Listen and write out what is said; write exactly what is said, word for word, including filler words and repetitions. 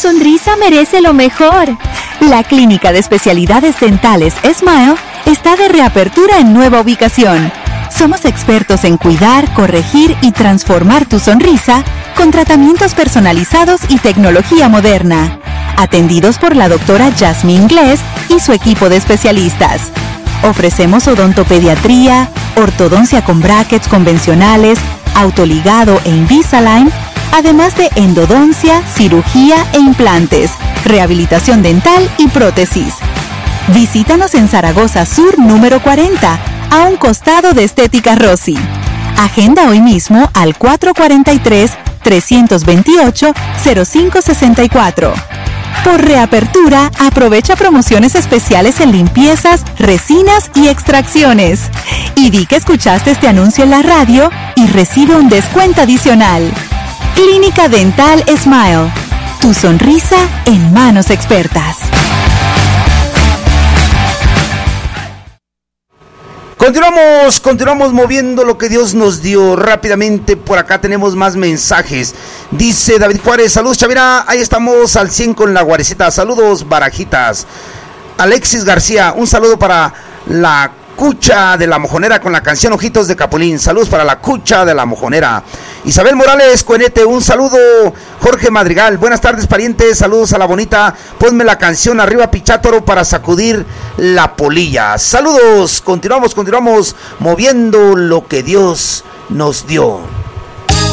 sonrisa merece lo mejor. La Clínica de Especialidades Dentales Smile está de reapertura en nueva ubicación. Somos expertos en cuidar, corregir y transformar tu sonrisa con tratamientos personalizados y tecnología moderna. Atendidos por la doctora Jasmine Inglés y su equipo de especialistas. Ofrecemos odontopediatría, ortodoncia con brackets convencionales, autoligado e Invisalign, además de endodoncia, cirugía e implantes, rehabilitación dental y prótesis. Visítanos en Zaragoza Sur número cuarenta, a un costado de Estética Rossi. Agenda hoy mismo al cuatro cuatro tres, tres dos ocho, cero cinco seis cuatro. Por reapertura, aprovecha promociones especiales en limpiezas, resinas y extracciones. Y di que escuchaste este anuncio en la radio y recibe un descuento adicional. Clínica Dental Smile. Tu sonrisa en manos expertas. Continuamos, continuamos moviendo lo que Dios nos dio. Rápidamente por acá tenemos más mensajes. Dice David Juárez, saludos Chavira, ahí estamos al cien con la guarecita. Saludos Barajitas. Alexis García, un saludo para la Cucha de la Mojonera con la canción Ojitos de Capulín. Saludos para la Cucha de la Mojonera. Isabel Morales Cuenete, un saludo. Jorge Madrigal, buenas tardes parientes, saludos a la bonita. Ponme la canción Arriba Pichátoro para sacudir la polilla. Saludos, continuamos, continuamos moviendo lo que Dios nos dio.